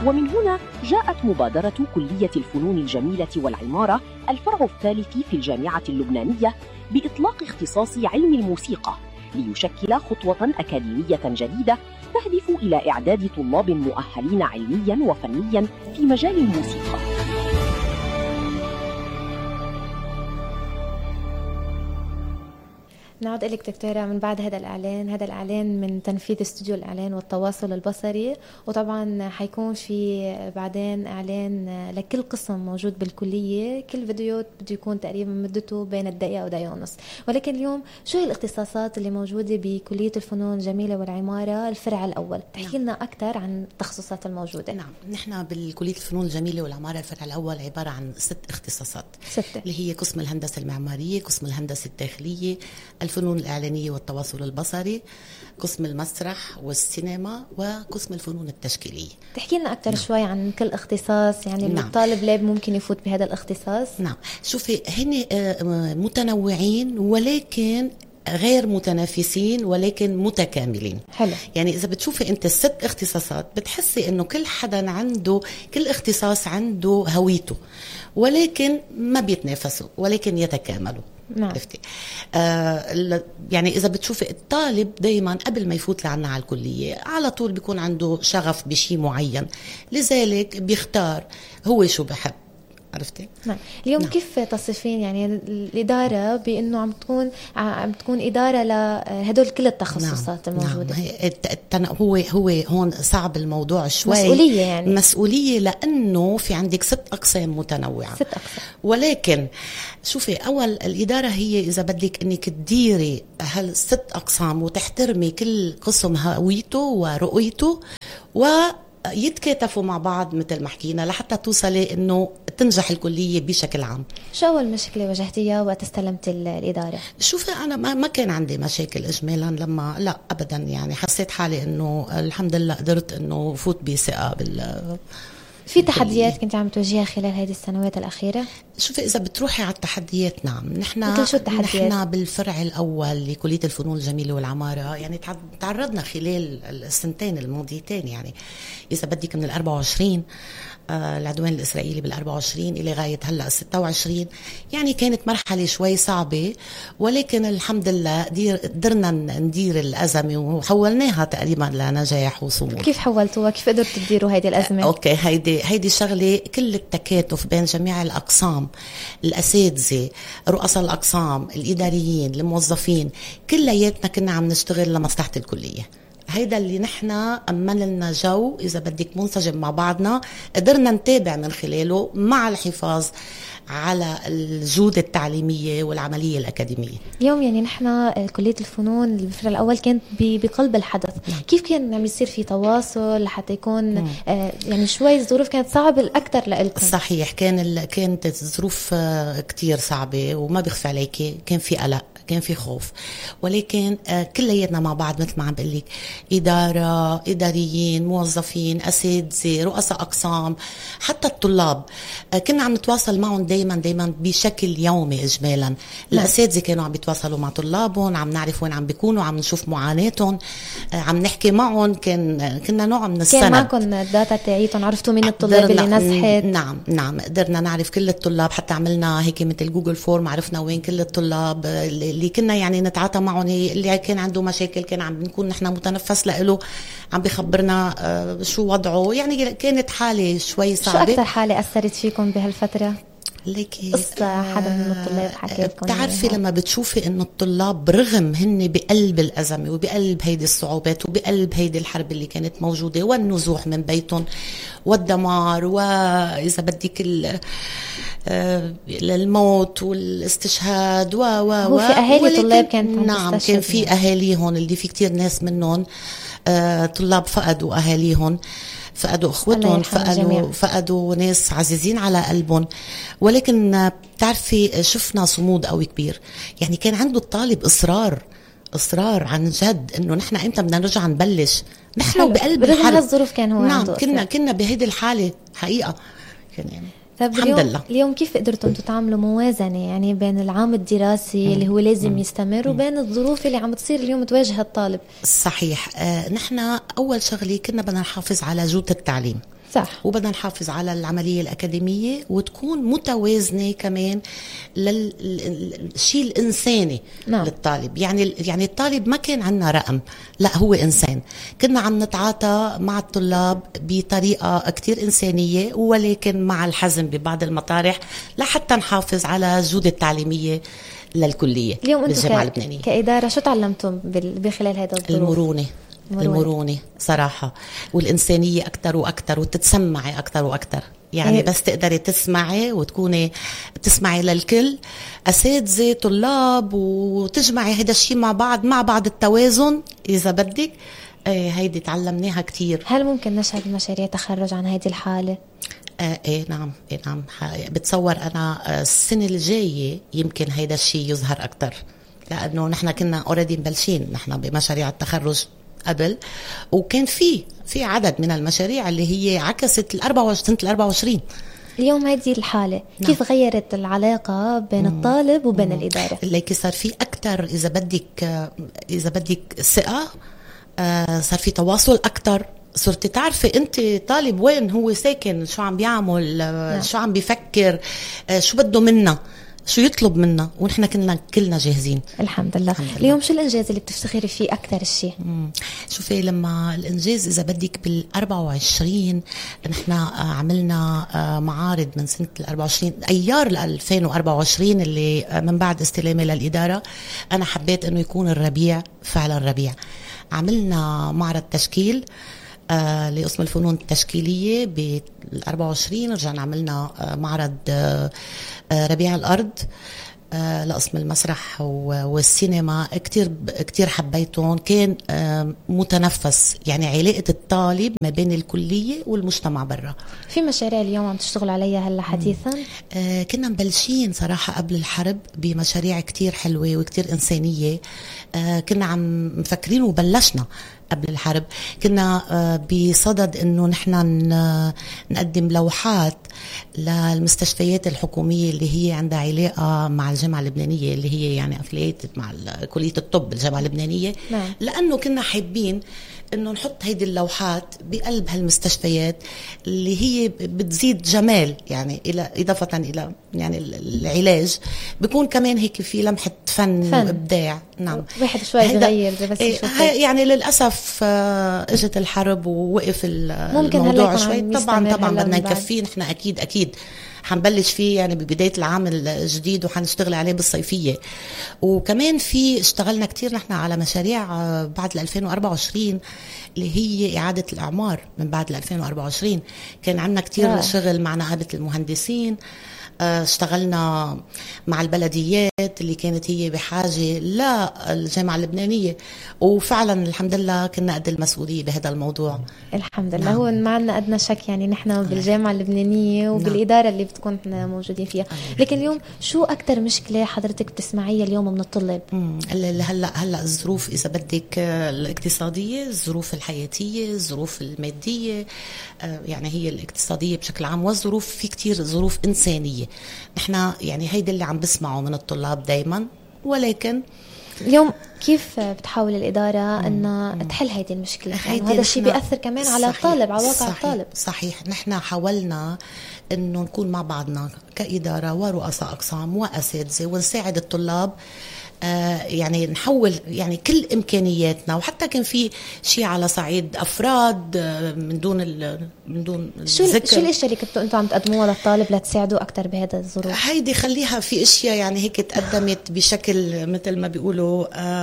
ومن هنا جاءت مبادرة كلية الفنون الجميلة والعمارة الفرع الثالث في الجامعة اللبنانية بإطلاق اختصاص علم الموسيقى، ليشكل خطوة أكاديمية جديدة تهدف إلى إعداد طلاب مؤهلين علمياً وفنياً في مجال الموسيقى. نعود لك دكتورة من بعد هذا الإعلان من تنفيذ استوديو الإعلان والتواصل البصري، وطبعا حيكون في بعدين إعلان لكل قسم موجود بالكلية. كل فيديو بده يكون تقريبا مدته بين الدقيقة ودقيقة ونص. ولكن اليوم شو هي الاختصاصات اللي موجودة بكلية الفنون الجميلة والعمارة الفرع الأول؟ تحكي لنا أكثر عن التخصصات الموجودة. نعم، نحن بالكلية الفنون الجميلة والعمارة الفرع الأول عبارة عن 6 اختصاصات. 6 اللي هي قسم الهندسة المعمارية، قسم الهندسة الداخلية، الفنون الإعلانية والتواصل البصري، قسم المسرح والسينما، وقسم الفنون التشكيلية. تحكي لنا أكثر شوي عن كل اختصاص، يعني الطالب ليه ممكن يفوت بهذا الاختصاص؟ نعم، شوفي هن متنوعين ولكن غير متنافسين ولكن متكاملين. حلو. يعني إذا بتشوفي أنت 6 اختصاصات بتحسي أنه كل حدا عنده، كل اختصاص عنده هويته، ولكن ما بيتنافسوا ولكن يتكاملوا. نعم. يعني إذا بتشوفي الطالب دايما قبل ما يفوت لعنا على الكلية على طول بيكون عنده شغف بشي معين، لذلك بيختار هو شو بحب. عرفتي؟ نعم. اليوم نعم. كيف تصفين يعني الإدارة بأنه عم تكون إدارة لهدول كل التخصصات؟ نعم. الموجودة؟ نعم. هو هون صعب الموضوع شوي. مسؤولية يعني. مسؤولية لأنه في عندك 6 أقسام متنوعة. 6 أقسام. ولكن شوفي أول الإدارة هي إذا بدك إنك تديري هال6 أقسام وتحترمي كل قسم هويته ورؤيته ويتكاتفوا مع بعض مثل ما حكينا لحتى توصلي إنه تنجح الكلية بشكل عام. شو أول مشكلة واجهتيها وقت استلمت الإدارة؟ شوفي أنا ما كان عندي مشاكل إجمالا، لما لا أبدا، يعني حسيت حالي إنه الحمد لله قدرت إنه فوت بثقة في تحديات كنت عم تواجهها خلال هذه السنوات الأخيرة؟ شوفي إذا بتروحي على التحديات، نعم، نحن بالفرع الأول لكلية الفنون الجميلة والعمارة يعني تعرضنا خلال السنتين الماضيتين، يعني إذا بدك من 24 العدوان الإسرائيلي بال24 إلى غاية هلأ 26، يعني كانت مرحلة شوي صعبة، ولكن الحمد لله قدرنا ندير الأزمة وحولناها تقريبا لنجاح وصمود. كيف حولتوها؟ كيف قدرتوا تديروا هيدي الأزمة؟ أوكي، هيدي شغلة كل التكاتف بين جميع الأقسام، الأساتذة، رؤساء الأقسام، الإداريين، الموظفين، كلياتنا كنا عم نشتغل لمصلحة الكلية. هيدا اللي نحن أمن لنا جو إذا بدك منسجم مع بعضنا، قدرنا نتابع من خلاله مع الحفاظ على الجودة التعليمية والعملية الأكاديمية. اليوم يعني نحن كلية الفنون الفرع الأول كانت بقلب الحدث. كيف كان عم يصير في تواصل لحتى يكون يعني شوي الظروف كانت صعبة الأكثر لإلكم؟ صحيح، كانت الظروف كتير صعبة وما بيخفى عليكي، كان في قلق، كان في خوف، ولكن كلياتنا مع بعض مثل ما عم بقول لك، إدارة، إداريين، موظفين، أساتذة، رؤساء أقسام، حتى الطلاب كنا عم نتواصل معهم دايما بشكل يومي إجمالا. الأساتذة كانوا عم بيتواصلوا مع طلابهم، عم نعرف وين عم بيكونوا، عم نشوف معاناتهم، عم نحكي معهم، كنا نوع من السند. كان معكم الداتا تاعيتهم؟ عرفتوا مين الطلاب اللي نجحت؟ نعم، قدرنا نعرف كل الطلاب، حتى عملنا هيك مثل جوجل فورم، عرفنا وين كل الطلاب اللي كنا يعني نتعاطى معهم، اللي كان عنده مشاكل كان عم نكون نحن متنفس له، عم بيخبرنا شو وضعه. يعني كانت حالة شوي صعبة. شو أكثر حالة أثرت فيكم بهالفترة؟ ليكي قصة حدا من الطلاب حكى لكم؟ بتعرفي لما بتشوفي انه الطلاب برغم هن بقلب الأزمة وبقلب هيدي الصعوبات وبقلب هيدي الحرب اللي كانت موجودة والنزوح من بيتهم والدمار وإذا بدك الموت والاستشهاد هو في أهالي طلاب كانت نعم، كان في أهاليهم اللي في كتير ناس منهم طلاب فقدوا أهاليهم، فقدوا أخوتهم، فقدوا ناس عزيزين على قلبهم. ولكن بتعرفي شفنا صمود قوي كبير، يعني كان عنده الطالب إصرار عن جد إنه نحن إمتى بدنا نرجع نبلش، نحن بقلب الحرب. هالظروف كان هو نعم، عنده كنا بهيدي الحالة حقيقة يعني. الحمد لله. اليوم كيف قدرتوا انتم تعملوا موازنة يعني بين العام الدراسي اللي هو لازم يستمر وبين الظروف اللي عم تصير اليوم تواجه الطالب؟ صحيح. نحن أول شغلة كنا بدنا نحافظ على جودة التعليم. صح. وبدنا نحافظ على العملية الأكاديمية وتكون متوازنة كمان للشيء الإنساني. نعم. للطالب. يعني الطالب ما كان عنا رقم، لا هو إنسان. كنا عم نتعاطى مع الطلاب بطريقة كتير إنسانية، ولكن مع الحزم ببعض المطارح لحتى نحافظ على الجودة التعليمية للكلية. اليوم بالجامعة أنتم اللبنانية كإدارة شو تعلمتم بخلال هذا الظروف؟ المرونة صراحة، والإنسانية أكتر وأكتر، وتتسمعي أكتر وأكتر. يعني بس تقدري تسمعي وتكوني تسمعي للكل، أساتذة طلاب، وتجمعي هذا الشيء مع بعض التوازن إذا بدك. هيدي تعلمناها كتير. هل ممكن نشهد مشاريع تخرج عن هذه الحالة؟ نعم. بتصور أنا السنة الجاية يمكن هيدا الشيء يظهر أكتر، لأنه نحن كنا أوريدي مبلشين نحن بمشاريع التخرج قبل، وكان في عدد من المشاريع اللي هي عكست سنة 24. اليوم هذه الحالة نعم. كيف غيرت العلاقة بين الطالب وبين الإدارة؟ اللي صار في أكتر إذا بدك ثقة، صار في تواصل أكتر. صرت تعرفي أنت طالب وين هو ساكن، شو عم بيعمل، شو عم بيفكر، شو بده منا، شو يطلب منا، ونحن كلنا جاهزين. الحمد لله. اليوم شو الإنجاز اللي بتفتخري فيه أكثر شيء؟ شوفي، لما الإنجاز إذا بدك بال24 نحن عملنا معارض من سنة 24 أيار 2024 اللي من بعد استلامي للإدارة. أنا حبيت أنه يكون الربيع فعلا ربيع. عملنا معرض تشكيل لقسم الفنون التشكيلية بال24. رجعنا عملنا معرض ربيع الأرض لقسم المسرح والسينما. كتير حبيتهم. كان متنفس، يعني علاقة الطالب ما بين الكلية والمجتمع برا. في مشاريع اليوم عم تشتغل عليها هلا حديثا؟ كنا مبلشين صراحة قبل الحرب بمشاريع كتير حلوة وكتير إنسانية. كنا عم مفكرين وبلشنا قبل الحرب. كنا بصدد انه نحن نقدم لوحات للمستشفيات الحكومية اللي هي عندها علاقة مع الجامعة اللبنانية، اللي هي يعني افليتد مع كلية الطب الجامعة اللبنانية. نعم. لأنه كنا حابين انه نحط هيدي اللوحات بقلب هالمستشفيات اللي هي بتزيد جمال، يعني الى اضافة الى يعني العلاج بيكون كمان هيك في لمحة فن وابداع. نعم. واحد شوي يغير بس يعني للأسف اجت الحرب ووقف الموضوع شوي. طبعا بدنا نكفيه. نحن اكيد حنبلش فيه يعني ببداية العام الجديد، وحنشتغل عليه بالصيفية. وكمان اشتغلنا كتير نحن على مشاريع بعد 2024 اللي هي إعادة الإعمار. من بعد 2024 كان عندنا كتير شغل مع نقابة المهندسين. اشتغلنا مع البلديات اللي كانت هي بحاجة للجامعة اللبنانية، وفعلا الحمد لله كنا قد المسؤولية بهذا الموضوع. الحمد لله. هو ما عندنا أدنى شك، يعني نحن بالجامعة اللبنانية وبالإدارة اللي بتكون نحن موجودين فيها. لكن اليوم شو أكتر مشكلة حضرتك بتسمعيها اليوم من الطلاب؟ هلا الظروف إذا بدك الاقتصادية، الظروف الحياتية، الظروف المادية، يعني هي الاقتصادية بشكل عام، والظروف في كتير ظروف إنسانية. نحن يعني هيدا اللي عم بسمعه من الطلاب دايما. ولكن اليوم كيف بتحاول الإدارة أن تحل هذه المشكلة؟ يعني هذا الشيء بيأثر كمان على الطالب، على واقع الطالب. صحيح. نحن حاولنا أنه نكون مع بعضنا كإدارة ورؤساء أقسام وأساتذة ونساعد الطلاب. يعني نحول يعني كل إمكانياتنا، وحتى كان في شيء على صعيد أفراد من دون الذكر. شو الأشياء اللي كنتوا أنتوا عم تقدموها للطالب لتساعدوا أكتر بهذا الظروف؟ هيدي خليها في أشياء يعني هيك تقدمت بشكل مثل ما بيقولوا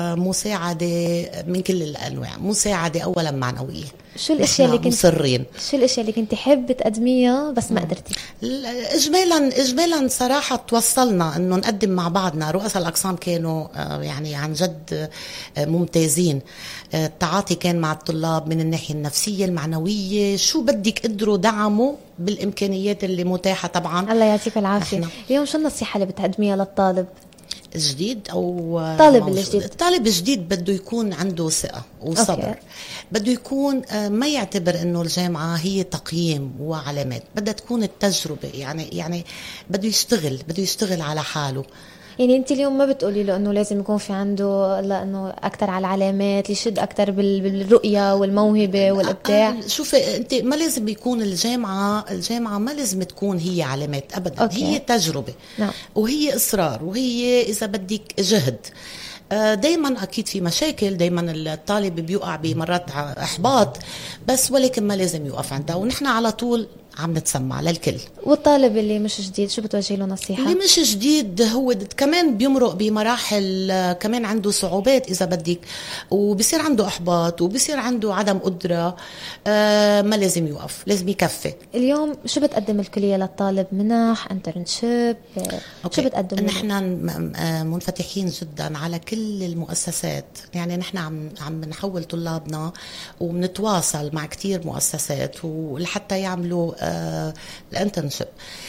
مساعدة من كل الأنواع. مساعدة أولا معنوية. شو الاشياء اللي كنت حابه تقدميها بس ما قدرتي؟ اجمالا صراحه توصلنا انه نقدم مع بعضنا. رؤساء الاقسام كانوا يعني عن جد ممتازين. التعاطي كان مع الطلاب من الناحيه النفسيه المعنويه، شو بدك قدروا دعموا بالامكانيات اللي متاحه. طبعا الله يعطيك العافيه. اليوم شو النصيحه اللي بتقدميها للطالب الجديد او الطالب الجديد؟ بده يكون عنده ثقة وصبر. بده يكون ما يعتبر انه الجامعة هي تقييم وعلامات. بدها تكون التجربة. يعني بده يشتغل على حاله. يعني انت اليوم ما بتقولي له انه لازم يكون في عنده انه اكثر على العلامات، يشد اكثر بالرؤيه والموهبه والابداع؟ شوفي انت ما لازم يكون الجامعه ما لازم تكون هي علامات ابدا. أوكي. هي تجربه. نعم. وهي اصرار، وهي اذا بدك جهد. دايما اكيد في مشاكل، دايما الطالب بيوقع بمرات احباط، بس ولكن ما لازم يوقف عندها، ونحن على طول عم نتسمع للكل. والطالب اللي مش جديد شو بتوجه له نصيحة؟ اللي مش جديد هو كمان بيمرق بمراحل، كمان عنده صعوبات إذا بدك، وبصير عنده إحباط، وبصير عنده عدم قدرة. ما لازم يوقف، لازم يكفي. اليوم شو بتقدم الكلية للطالب؟ منح، انترنشيب، شو بتقدم؟ نحن منفتحين جدا على كل المؤسسات، يعني نحن عم نحول طلابنا وبنتواصل مع كتير مؤسسات ولحتى يعملوا الانترنشيب.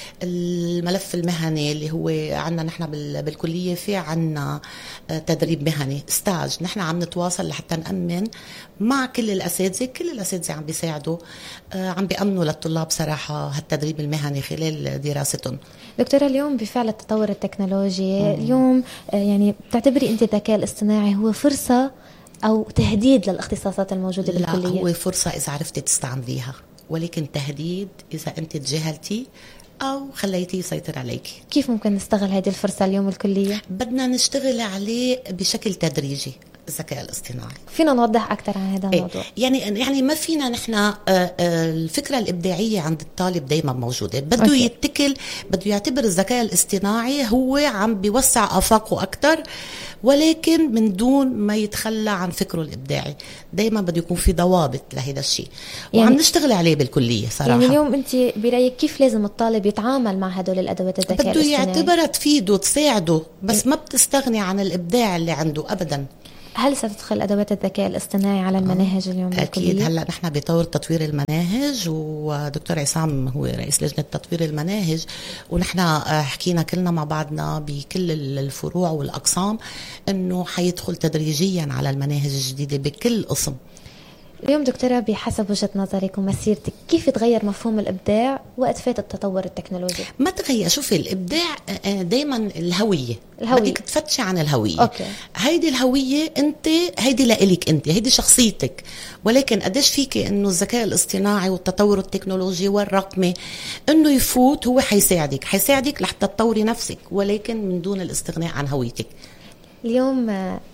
الملف المهني اللي هو عنا نحن بالكلية، في عنا تدريب مهني ستاج، نحن عم نتواصل لحتى نأمن مع كل الأساتذة عم بيساعدوا، عم بيأمنوا للطلاب صراحة هالتدريب المهني خلال دراستهم. دكتورة، اليوم بفعل التطور التكنولوجي اليوم يعني بتعتبري أنت الذكاء الاصطناعي هو فرصة أو تهديد للاختصاصات الموجودة بالكلية؟ لا، هو فرصة إذا عرفتي تستعمليها، ولكن تهديد إذا أنت تجاهلتي أو خليتيه يسيطر عليك. كيف ممكن نستغل هذه الفرصة اليوم الكلية؟ بدنا نشتغل عليه بشكل تدريجي. الذكاء الاصطناعي فينا نوضح أكثر عن هذا الموضوع؟ يعني ما فينا نحن، الفكرة الإبداعية عند الطالب دايما موجودة. بده يتكل، بده يعتبر الذكاء الاصطناعي هو عم بيوسع آفاقه أكثر، ولكن من دون ما يتخلى عن فكره الإبداعي. دايما بده يكون في ضوابط لهذا الشيء، وعم نشتغل عليه بالكلية صراحة. يعني اليوم أنت برأيك كيف لازم الطالب يتعامل مع هدول الأدوات الذكاء الاصطناعي؟ بده يعتبرها تفيده تساعده، بس ما بتستغني عن الإبداع اللي عنده أبدا. هل ستدخل أدوات الذكاء الاصطناعي على المناهج اليوم بالكلية؟ أكيد. هلأ نحن بطور تطوير المناهج، ودكتور عصام هو رئيس لجنة تطوير المناهج، ونحن حكينا كلنا مع بعضنا بكل الفروع والأقسام إنه حيدخل تدريجيا على المناهج الجديدة بكل قسم. اليوم دكتورة، بحسب وجهة نظرك ومسيرتك، كيف تغير مفهوم الإبداع وقت فات التطور التكنولوجي؟ ما تغير. شوفي، الإبداع دايما الهوية. بدك تفتشي عن الهوية. أوكي. هيدي الهوية أنت، هيدي لإلك أنت، هيدي شخصيتك. ولكن قديش فيك إنه الذكاء الاصطناعي والتطور التكنولوجي والرقمي إنه يفوت، هو حيساعدك لحتى تطوري نفسك، ولكن من دون الاستغناء عن هويتك. اليوم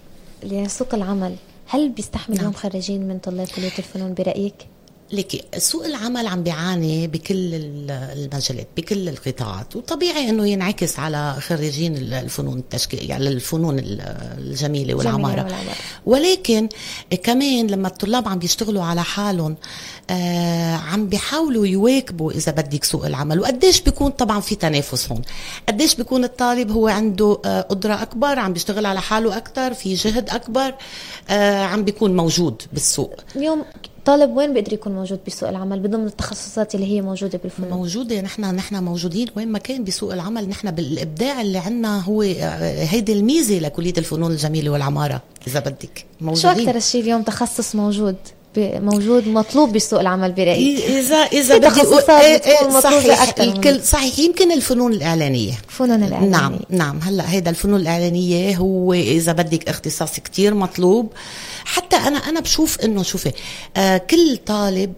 لسوق العمل، هل بيستحمل اليوم خريجين من طلاب كلية الفنون برأيك؟ لكي سوق العمل عم بيعاني بكل المجالات، بكل القطاعات، وطبيعي انه ينعكس على خريجين الفنون التشكيلية، يعني الفنون الجميلة والعمارة. ولكن كمان لما الطلاب عم بيشتغلوا على حالهم، عم بيحاولوا يواكبوا إذا بدك سوق العمل. وقديش بيكون طبعا في تنافس هون، قديش بيكون الطالب هو عنده قدرة أكبر، عم بيشتغل على حاله أكتر، في جهد أكبر، عم بيكون موجود بالسوق. اليوم طالب وين بيقدر يكون موجود بسوق العمل بضمن التخصصات اللي هي موجودة بالفنون؟ موجودة. نحن موجودين وين ما كان بسوق العمل. نحن بالإبداع اللي عنا هو هيدي الميزة لكلية الفنون الجميلة والعمارة إذا بدك. موجودين. شو أكتر الشيء اليوم تخصص موجود مطلوب بسوق العمل برأيك؟ إذا بدي صحيح الكل صحيح. يمكن الفنون الإعلانية. نعم. هلا هيدا الفنون الإعلانية هو إذا بدك اختصاص كتير مطلوب. حتى أنا بشوف إنه شوفي، كل طالب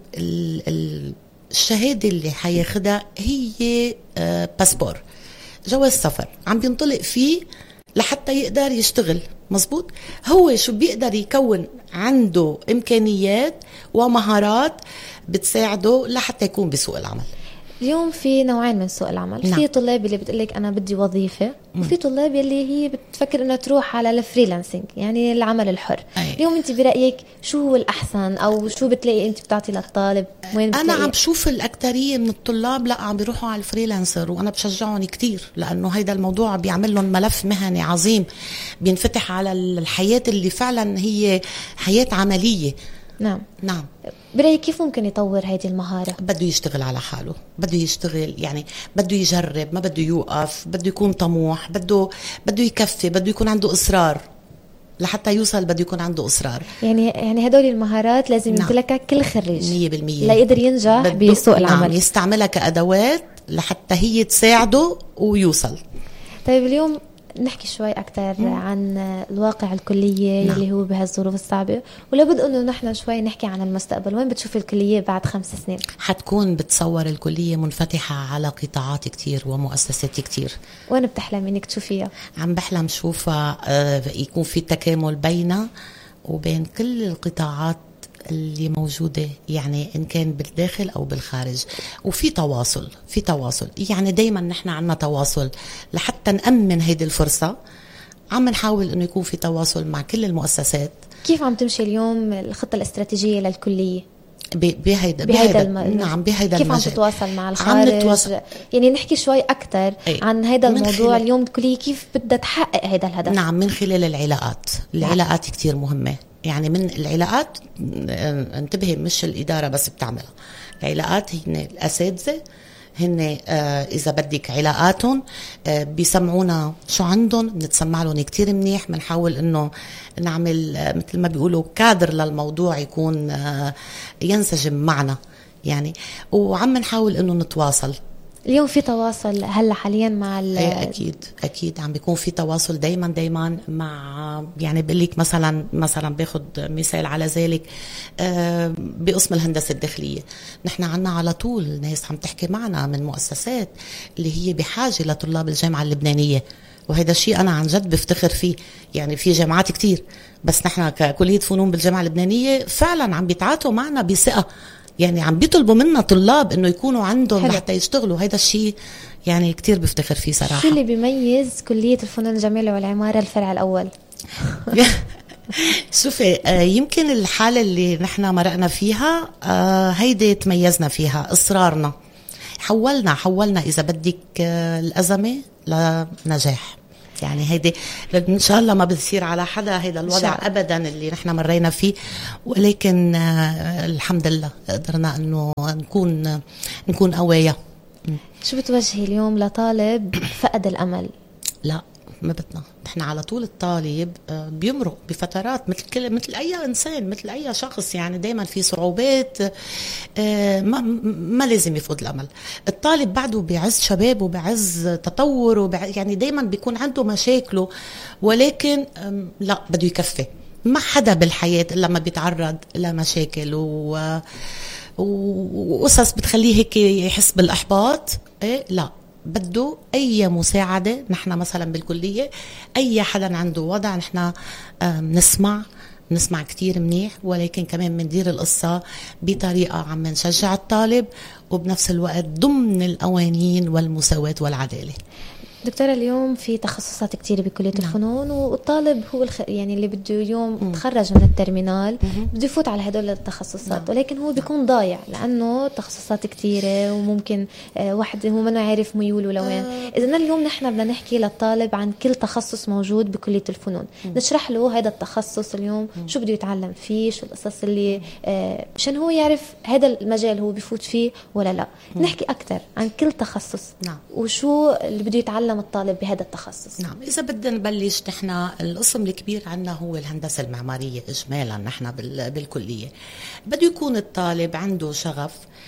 الشهادة اللي حياخدها هي باسبور، جواز سفر، عم بينطلق فيه لحتى يقدر يشتغل. مزبوط. هو شو بيقدر يكون عنده إمكانيات ومهارات بتساعده لحتى يكون بسوق العمل. اليوم في نوعين من سوق العمل. نعم. في طلاب اللي بتقلك أنا بدي وظيفة، وفي طلاب اللي هي بتفكر إنها تروح على الفريلانسنج، يعني العمل الحر. اليوم أنت برأيك شو هو الأحسن، أو شو بتلاقي أنت بتعطي للطالب؟ وين أنا عم بشوف الأكترية من الطلاب لا عم بيروحوا على الفريلانسر، وأنا بشجعهم كتير، لأنه هيدا الموضوع بيعمل لهم ملف مهني عظيم، بينفتح على الحياة اللي فعلا هي حياة عملية. نعم. برأيك كيف ممكن يطور هذه المهارة؟ بده يشتغل على حاله، بده يشتغل، يعني بده يجرب، ما بده يوقف، بده يكون طموح، بده يكفي، بده يكون عنده إصرار لحتى يوصل، بده يكون عنده إصرار. يعني هدول المهارات لازم يمتلكها كل خريج 100% لا يقدر ينجح بسوق العمل. نعم، يستعملها كأدوات لحتى هي تساعده ويوصل. طيب اليوم نحكي شوي أكتر عن الواقع الكلية اللي هو بهالظروف الصعبة، ولابد أنه نحن شوي نحكي عن المستقبل. وين بتشوف الكلية بعد 5 سنين؟ حتكون بتصور الكلية منفتحة على قطاعات كتير ومؤسسات كتير. وين بتحلم إنك تشوفيها؟ عم بحلم شوفها يكون في تكامل بيننا وبين كل القطاعات اللي موجودة، يعني إن كان بالداخل أو بالخارج، وفي تواصل يعني دايما نحن عنا تواصل لحتى نأمن هيدي الفرصة. عم نحاول إنه يكون في تواصل مع كل المؤسسات. كيف عم تمشي اليوم الخطة الاستراتيجية للكلية؟ بهيدا نعم بهيدا كيف عم تتواصل مع الخارج؟ يعني نحكي شوي أكتر عن هيدا الموضوع. اليوم الكلية كيف بدها تحقق هيدا الهدف؟ نعم، من خلال العلاقات كتير مهمة. يعني من العلاقات، انتبهي، مش الإدارة بس بتعملها، العلاقات هن الأساتذة، هن إذا بدك علاقاتهم بيسمعونا شو عندهم، بنتسمع لهم كتير منيح، بنحاول إنه نعمل مثل ما بيقولوا كادر للموضوع يكون ينسجم معنا يعني، وعم نحاول إنه نتواصل. اليوم في تواصل هلا حاليا مع اكيد عم بيكون في تواصل دايما مع، يعني بقول لك مثلا باخذ مثال على ذلك بقسم الهندسه الداخليه. نحن عنا على طول ناس عم تحكي معنا من مؤسسات اللي هي بحاجه لطلاب الجامعه اللبنانيه، وهذا الشيء انا عن جد بفتخر فيه. يعني في جامعات كتير، بس نحن ككليه فنون بالجامعه اللبنانيه فعلا عم بيتعاطوا معنا بثقه، يعني عم بيطلبوا منا طلاب انه يكونوا عندهم حتى يشتغلوا. هيدا الشيء يعني كتير بفتخر فيه صراحة. شو اللي بيميز كلية الفنون الجميلة والعمارة الفرع الأول؟ شوفي، يمكن الحالة اللي نحن مرقنا فيها هيدي تميزنا فيها، إصرارنا. حولنا إذا بدك الأزمة لنجاح. يعني هيدي إن شاء الله ما بتصير على حدا هيدا الوضع أبدا اللي نحن مرينا فيه، ولكن الحمد لله قدرنا أنه نكون قوية. شو بتوجهي اليوم لطالب فقد الأمل؟ لا، ما بدنا. نحن على طول الطالب بيمرق بفترات مثل أي إنسان، مثل أي شخص، يعني دايما في صعوبات، ما لازم يفقد الأمل. الطالب بعده بعز شباب وبعز تطور يعني دايما بيكون عنده مشاكله، ولكن لا، بده يكفي. ما حدا بالحياة إلا ما بيتعرض لمشاكل وقصص بتخليه هيك يحس بالإحباط. لا، بده أي مساعدة. نحن مثلا بالكلية أي حدا عنده وضع نحن نسمع كتير منيح، ولكن كمان مندير القصة بطريقة عم نشجع الطالب، وبنفس الوقت ضمن القوانين والمساواة والعدالة. دكتورة، اليوم في تخصصات كتير بكلية الفنون، والطالب هو يعني اللي بده يوم تخرج من الترمينال بده يفوت على هدول التخصصات، ولكن هو بيكون ضايع لأنه تخصصات كتيرة، وممكن واحد هو ما عارف ميوله لوين. إذن اليوم نحن بدنا نحكي للطالب عن كل تخصص موجود بكلية الفنون، نشرح له هذا التخصص اليوم شو بده يتعلم فيه، شو القصص اللي عشان هو يعرف هذا المجال هو بيفوت فيه ولا لا. نحكي أكتر عن كل تخصص وشو اللي بده يتعلم الطالب بهذا التخصص. نعم، إذا بدنا نبلش، نحن القسم الكبير عنا هو الهندسة المعمارية إجمالا. نحن بالكلية بده يكون الطالب عنده شغف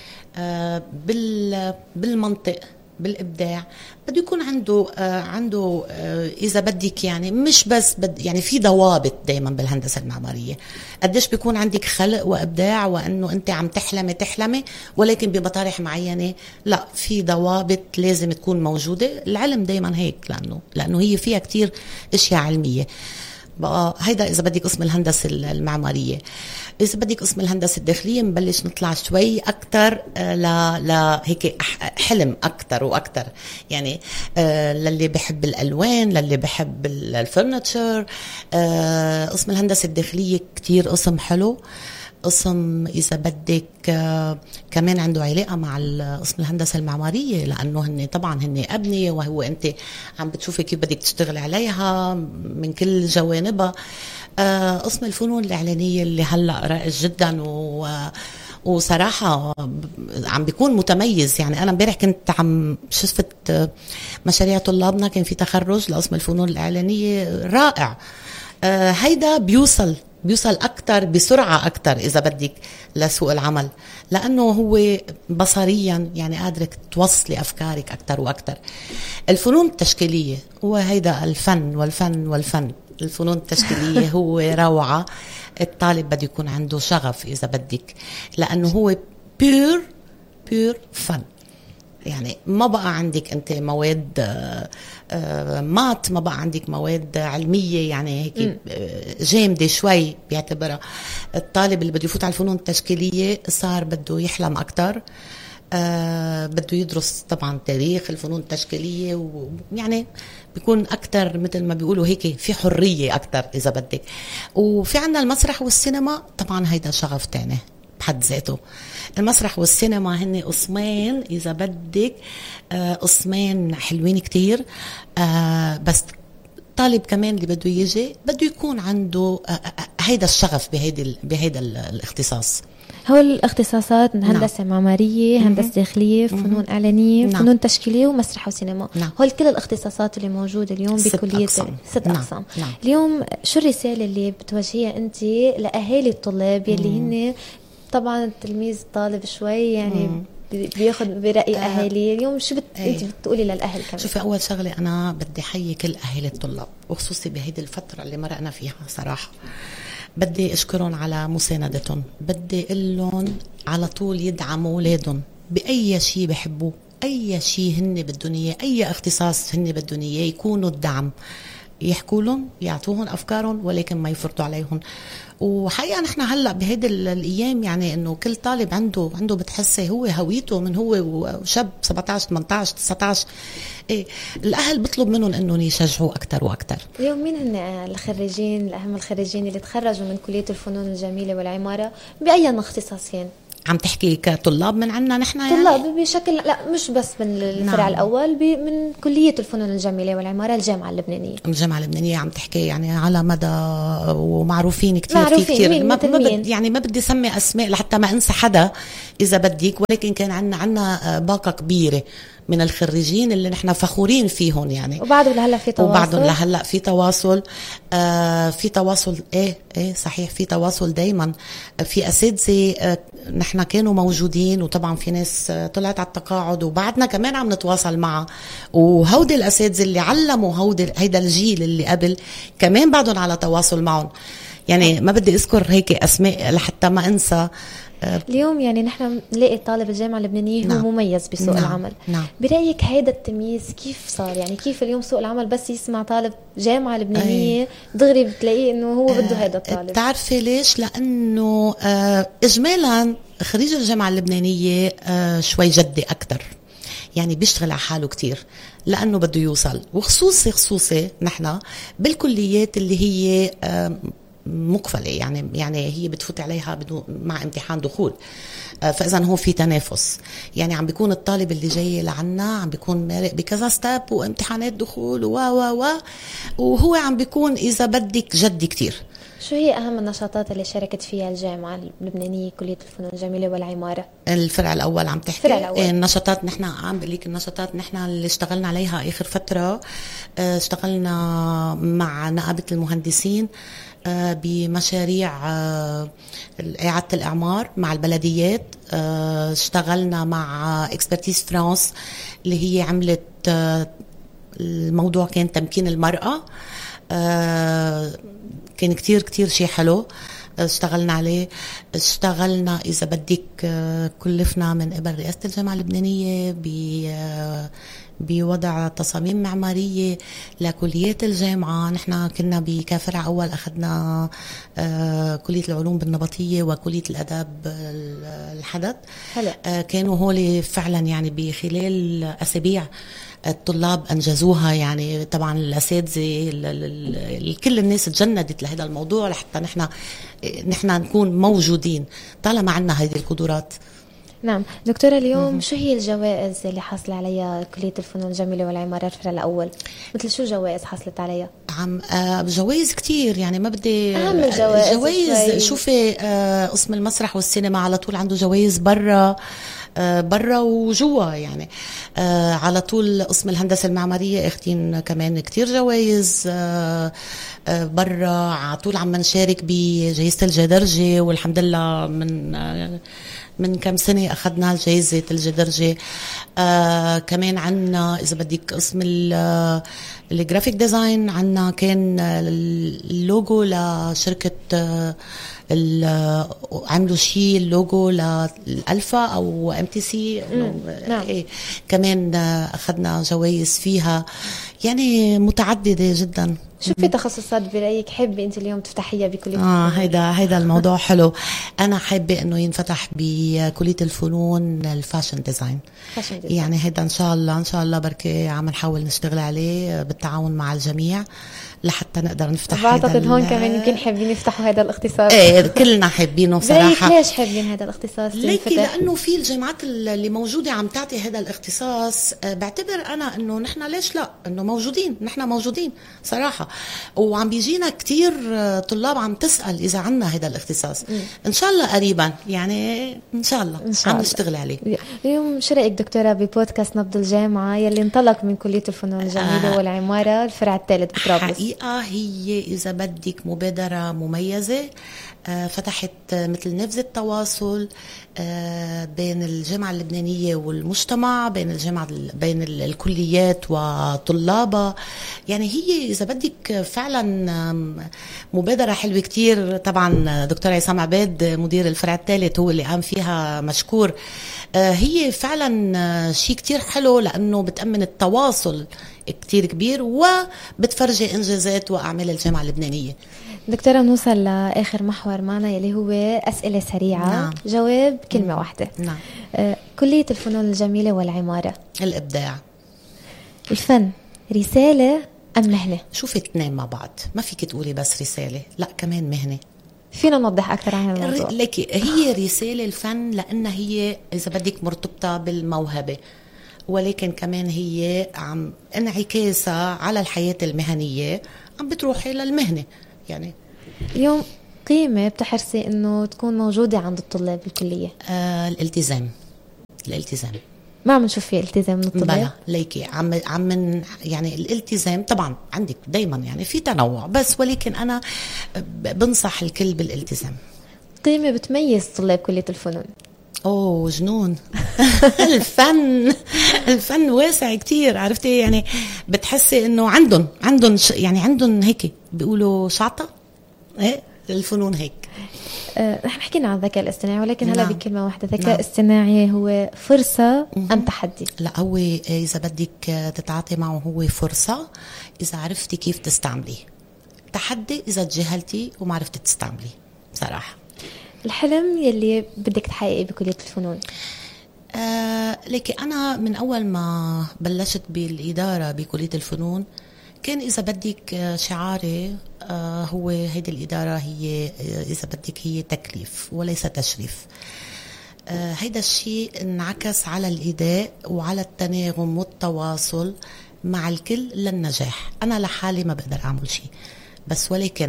بالمنطق، بالإبداع. بده يكون عنده إذا بدك، يعني مش بس يعني في ضوابط دايما بالهندسة المعمارية. قديش بيكون عندك خلق وإبداع، وأنه أنت عم تحلمي ولكن بمطارح معينة لا، في ضوابط لازم تكون موجودة. العلم دايما هيك، لأنه هي فيها كتير أشياء علمية. بقى هيدا إذا بدك قسم الهندسة المعمارية. إذا بدك قسم الهندسة الداخلية نبلش نطلع شوي أكتر هيك حلم أكتر وأكتر، يعني للي بحب الألوان، للي بحب الفرنتشر. قسم الهندسة الداخلية كتير قسم حلو. قسم إذا بدك كمان عنده علاقة مع قسم الهندسة المعمارية، لأنه هن أبنية، وهو أنت عم بتشوفي كيف بدك تشتغل عليها من كل جوانبها. قسم الفنون الإعلانية اللي هلأ رائج جدا وصراحة عم بيكون متميز. يعني أنا امبارح كنت شفت مشاريع طلابنا، كان في تخرج لقسم الفنون الإعلانية رائع. هيدا بيوصل بيوصل أكتر بسرعة أكتر إذا بدك لسوق العمل، لأنه هو بصريا يعني قادرك توصلي أفكارك أكتر وأكتر. الفنون التشكيلية هو هيدا الفن والفن. الفنون التشكيلية هو روعة. الطالب بده يكون عنده شغف إذا بدك، لأنه هو بيور فن. يعني ما بقى عندك أنت مواد مات، ما بقى عندك مواد علمية يعني هيك جامدة شوي بيعتبرها. الطالب اللي بده يفوت على الفنون التشكيلية صار بده يحلم أكتر، بده يدرس طبعا تاريخ الفنون التشكيلية، ويعني بيكون أكتر مثل ما بيقولوا هيك في حرية أكتر إذا بدك. وفي عنا المسرح والسينما طبعا هيدا شغف تاني بحد ذاته. المسرح والسينما هن قسمين إذا بدك، قسمين حلوين كتير. بس طالب كمان اللي بده يجي بده يكون عنده هيدا الشغف بهيدا الاختصاص. هو الاختصاصات هندسة معمارية، هندسة داخلية، فنون إعلانية، فنون تشكيلية، ومسرح وسينما. هول كل الاختصاصات اللي موجودة اليوم بكلية 6 أقسام. اليوم شو الرسالة اللي بتوجهيها أنت لأهالي الطلاب يلي هن طبعا التلميذ طالب شوي يعني بياخد برأي أهالي اليوم؟ شو أنت بتقولي للأهل كمان؟ شوفي، أول شغلة أنا بدي حيي كل أهالي الطلاب، وخصوصي بهيدي الفترة اللي مرقنا فيها صراحة. بدي أشكرهم على مساندتهم، بدي أقولهم على طول يدعموا أولادهم بأي شيء بحبوه، أي شيء هن بدهم إياه، أي اختصاص هن بدهم إياه، يكونوا الدعم، يحكوا لهم، يعطوهم أفكارهم، ولكن ما يفرضوا عليهم. وحقيقة نحن هلأ بهيدي الأيام يعني إنه كل طالب عنده بتحسي هو هويته من هو وشاب 17 18 19. إيه الأهل بطلب منهم إنهم يشجعوا أكتر وأكتر. اليوم مين هن الخريجين، الأهم الخريجين اللي تخرجوا من كلية الفنون الجميلة والعمارة بأي اختصاصين؟ عم تحكي كطلاب من عنا نحن يعني؟ طلاب بشكل، لا مش بس من الفرع الأول، من كلية الفنون الجميلة والعمارة الجامعة اللبنانية. الجامعة اللبنانية عم تحكي يعني على مدى، ومعروفين كتير، في كتير ما بدي سمي أسماء لحتى ما أنسى حدا إذا بديك، ولكن كان عنا باقة كبيرة من الخريجين اللي نحن فخورين فيهم يعني. وبعده لهلا في تواصل، وبعده لهلا في تواصل. في تواصل، ايه صحيح، في تواصل دايما. في أساتذة نحن كانوا موجودين، وطبعا في ناس طلعت على التقاعد وبعدنا كمان عم نتواصل معها، وهودي الأساتذة اللي علموا هيدا الجيل اللي قبل كمان بعدهم على تواصل معهم. يعني ما بدي أذكر هيك أسماء لحتى ما أنسى. اليوم يعني نحن نلاقي الطالب الجامعة اللبنانية هو مميز بسوق العمل. برأيك هيدا التمييز كيف صار؟ يعني كيف اليوم سوق العمل بس يسمع طالب جامعة لبنانية دغري بتلاقيه انه هو بده هيدا الطالب؟ تعرفي ليش؟ لأنه إجمالا خريج الجامعة اللبنانية شوي جدي أكتر، يعني بيشتغل على حاله كتير لأنه بده يوصل. وخصوصي نحن بالكليات اللي هي مقفلة، يعني هي بتفوت عليها مع امتحان دخول، فإذا هو في تنافس. يعني عم بيكون الطالب اللي جاي لعنا عم بيكون مارق بكذا ستاب وامتحانات دخول وهو عم بيكون إذا بدك جدي كتير. شو هي أهم النشاطات اللي شاركت فيها الجامعة اللبنانية كلية الفنون الجميلة والعمارة؟ الفرع الأول عم تحكي؟ الفرع الأول. النشاطات نحن عم بقول لك، النشاطات نحن اللي اشتغلنا عليها آخر فترة، اشتغلنا مع نقابة المهندسين بمشاريع إعادة الإعمار مع البلديات. اشتغلنا مع اكسبرتيز فرانس اللي هي عملت الموضوع كان تمكين المرأة. كان كتير شيء حلو اشتغلنا عليه. اشتغلنا إذا بدك كلفنا من قبل رئاسة الجامعة اللبنانية بوضع تصاميم معمارية لكليات الجامعة. نحن كنا بكافرع أول أخذنا كلية العلوم بالنبطية وكلية الأداب الحدث. كانوا هولي فعلا يعني بخلال أسابيع الطلاب أنجزوها. يعني طبعا الأساتذة كل الناس تجندت لهذا الموضوع لحتى نحن نكون موجودين طالما عنا هذه القدرات. نعم دكتورة، اليوم شو هي الجوائز اللي حصل عليها كلية الفنون الجميلة والعمارة الفرع الأول؟ مثل شو جوائز حصلت عليها؟ جوائز كتير، يعني ما بدي أهم الجوائز. شوفي قسم المسرح والسينما على طول عنده جوائز برا. برا وجوا يعني. على طول قسم الهندسة المعمارية اخدين كمان كتير جوائز برا. على طول عم نشارك بجائزة الجدرجة، والحمد لله من كم سنة أخذنا جائزة الجدرجة. كمان عنا إذا بدك قسم الجرافيك ديزاين، عنا كان اللوجو لشركة عملوا شيء اللوجو للألفا أو MTC. نعم. إيه كمان أخذنا جوائز فيها، يعني متعددة جدا. شو في تخصصات برأيك حابة أنت اليوم تفتحيها بكلية الفنون؟ هيدا الموضوع حلو. أنا حابة إنه ينفتح بكلية الفنون الفاشن ديزاين. يعني هيدا إن شاء الله بركي عم نحاول نشتغل عليه بالتعاون مع الجميع لحتى نقدر نفتح. بعتقد هون كمان يمكن حابين يفتحوا هذا الاختصاص. ايه كلنا حابينه بصراحة. ليش حابين هذا الاختصاص؟ لأنه في الجامعات اللي موجودة عم تعطي هذا الاختصاص. بعتبر أنا إنه نحن ليش لا، إنه نحن موجودين صراحة، وعم بيجينا كتير طلاب عم تسأل إذا عنا هذا الاختصاص. إن شاء الله قريبا، يعني إن شاء الله عم نشتغل عليه. اليوم شو رأيك دكتورة ببودكاست نبض الجامعة يلي انطلق من كلية الفنون الجميلة والعمارة الفرع الثالث بطرابلس؟ حقيقة هي إذا بدك مبادرة مميزة، فتحت مثل نفذ التواصل بين الجامعة اللبنانية والمجتمع، بين الكليات وطلابها. يعني هي إذا بدك فعلا مبادرة حلوة كتير. طبعا دكتور عصام عباد مدير الفرع الثالث هو اللي قام فيها، مشكور. هي فعلا شيء كتير حلو لأنه بتأمن التواصل كتير كبير وبتفرجي إنجازات وأعمال الجامعة اللبنانية. دكتورة نوصل لآخر محور معنا يلي هو أسئلة سريعة. نعم. جواب كلمة واحدة. نعم. كلية الفنون الجميلة والعمارة. الإبداع. الفن رسالة أم مهنة؟ شوفي اثنين مع بعض، ما فيك تقولي بس رسالة، لا كمان مهنة. فينا نوضح أكثر عن الموضوع؟ لكن هي رسالة الفن لأنها هي إذا بدك مرتبطة بالموهبة، ولكن كمان هي عم انعكاسها على الحياة المهنية، عم بتروحي للمهنة. يعني اليوم قيمة بتحرصي إنه تكون موجودة عند الطلاب بالكلية؟ الالتزام. ما عم نشوف فيه التزام من الطلاب. بلا ليكي عم يعني الالتزام طبعا عندك دايما يعني في تنوع، بس ولكن أنا بنصح الكل بالالتزام. قيمة بتميز طلاب كلية الفنون؟ جنون. الفن واسع كتير، عرفتي؟ يعني بتحسي انه عندهم يعني عندهم هيك بيقولوا شعطة. ايه الفنون هيك. نحن حكينا عن الذكاء الاصطناعي، ولكن هلا بكلمة واحدة، الذكاء الاصطناعي هو فرصة أم تحدي؟ لا، هو إذا بدك تتعاطي معه هو فرصة إذا عرفتي كيف تستعمليه، تحدي إذا تجاهلتي وما عرفتي تستعمليه بصراحة. الحلم يلي بدك تحققيه بكلية الفنون؟ لكن أنا من أول ما بلشت بالإدارة بكلية الفنون كان إذا بدك شعاري هو هيدي الإدارة هي إذا بدك هي تكليف وليس تشريف. هيدا الشيء انعكس على الإداء وعلى التناغم والتواصل مع الكل للنجاح. أنا لحالي ما بقدر أعمل شيء، بس ولكن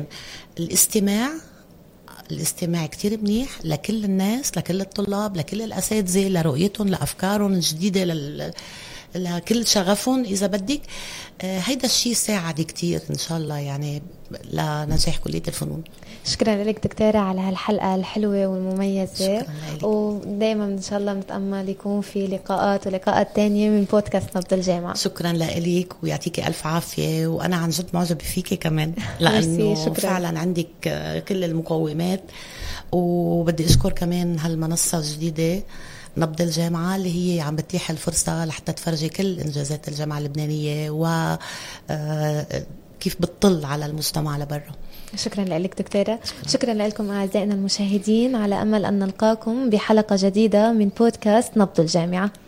الاستماع كتير منيح لكل الناس، لكل الطلاب، لكل الأساتذة، لرؤيتهم، لأفكارهم الجديدة، لكل شغفهم إذا بدك. هيدا الشيء ساعد كتير إن شاء الله يعني لنجاح كلية الفنون. شكرا لك دكتورة على هالحلقة الحلوة والمميزة، ودايما إن شاء الله نتأمل يكون في لقاءات تانية من بودكاست نبض الجامعة. شكرا لك ويعطيكي ألف عافية، وأنا عن جد معجبة فيكي كمان لأنه فعلا عندك كل المقومات. وبدي أشكر كمان هالمنصة الجديدة نبض الجامعة اللي هي عم بتيح الفرصة لحتى تفرجي كل إنجازات الجامعة اللبنانية وكيف بتطل على المجتمع لبرا. شكرا لك دكتورة. شكرا لكم أعزائنا المشاهدين، على أمل أن نلقاكم بحلقة جديدة من بودكاست نبض الجامعة.